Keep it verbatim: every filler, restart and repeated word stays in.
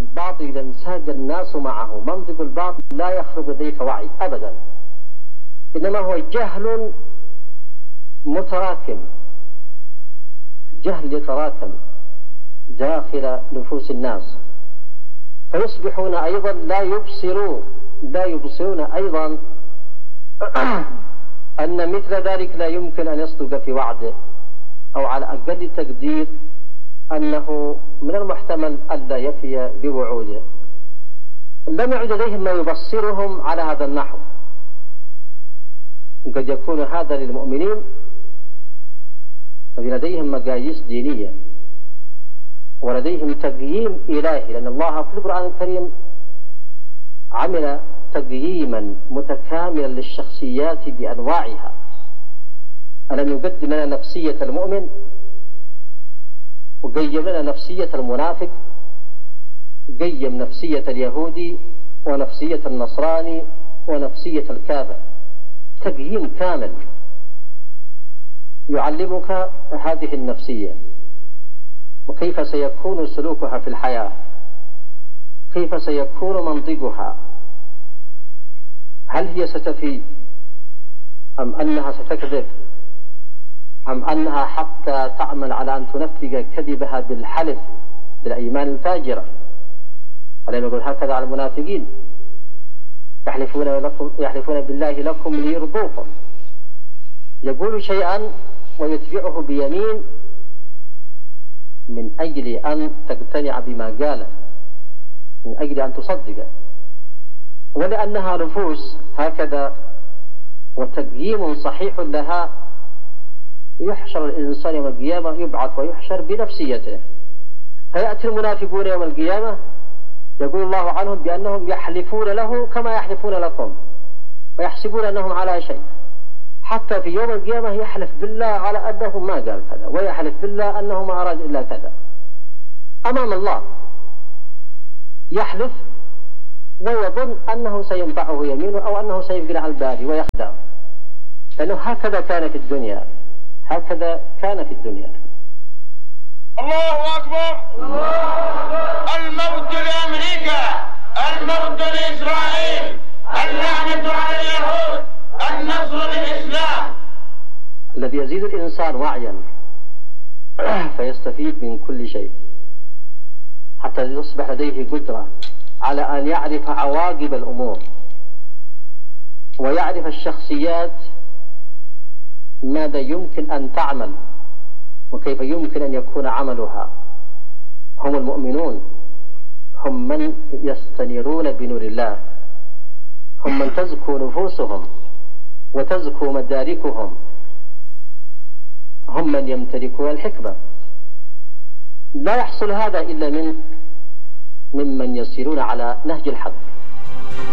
الباطل إذا انساق الناس معه، منطق الباطل لا يخرج لديك وعي أبدا، إنما هو جهل متراكم، جهل يتراكم داخل نفوس الناس، فيصبحون أيضا لا يبصرون لا يبصرون أيضا أن مثل ذلك لا يمكن أن يصدق في وعده، أو على أقل تقدير أنه من المحتمل ألا يفي بوعوده. لم يعد لديهم ما يبصرهم على هذا النحو. قد يكون هذا للمؤمنين الذين لديهم مقاييس دينية ولديهم تقييم إلهي، لأن الله في القرآن الكريم عمل تقييما متكاملا للشخصيات بأنواعها. ألم يقدم لنا نفسية المؤمن، وقيم لنا نفسية المنافق، قيم نفسية اليهودي ونفسية النصراني ونفسية الكافر، تقييم كامل يعلمك هذه النفسية وكيف سيكون سلوكها في الحياة، كيف سيكون منطقها، هل هي ستفي أم أنها ستكذب أم أنها حتى تعمل على أن تنفذ كذبها بالحلف بالأيمان الفاجرة. ألم يقول هكذا على المنافقين؟ يحلفون, لكم يحلفون بالله لكم ليرضوكم، يقول شيئا ويتبعه بيمين من أجل أن تقتنع بما قاله، من أجل أن تصدقه، ولأنها نفوس هكذا وتقييم صحيح لها، يحشر الإنسان يوم القيامة، يبعث ويحشر بنفسيته. فيأتي المنافقون يوم القيامة يقول الله عنهم بأنهم يحلفون له كما يحلفون لكم، ويحسبون أنهم على شيء، حتى في يوم القيامة يحلف بالله على أنه ما قال كذا، ويحلف بالله أنه ما أراد إلا كذا أمام الله، يحلف ويظن أنه سينفعه يمينه أو أنه سيقنع الباري ويخدع، لأنه هكذا كان في الدنيا، هكذا كان في الدنيا. الله أكبر. الموت لأمريكا، الموت لإسرائيل، اللعنة على اليهود، النصر للإسلام. الذي يزيد الإنسان وعيا فيستفيد من كل شيء حتى يصبح لديه قدرة على أن يعرف عواقب الأمور ويعرف الشخصيات ماذا يمكن أن تعمل وكيف يمكن أن يكون عملها. هم المؤمنون، هم من يستنيرون بنور الله، هم من تزكو نفوسهم وتزكو مداركهم، هم من يمتلكون الحكمة. لا يحصل هذا إلا من ممن يسيرون على نهج الحق.